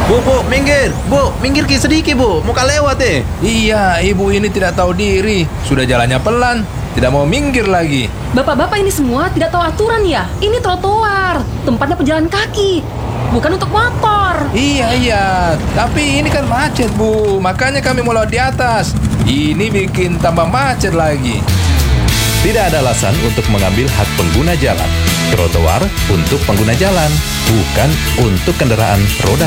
Bu, minggir. Bu, minggir sedikit, Bu. Muka lewat Iya, ibu ini tidak tahu diri. Sudah jalannya pelan, tidak mau minggir lagi. Bapak-bapak ini semua tidak tahu aturan ya? Ini trotoar, tempatnya pejalan kaki, bukan untuk motor. Iya, tapi ini kan macet, Bu. Makanya kami mau lewat di atas. Ini bikin tambah macet lagi. Tidak ada alasan untuk mengambil hak pengguna jalan. Trotoar untuk pengguna jalan, bukan untuk kendaraan roda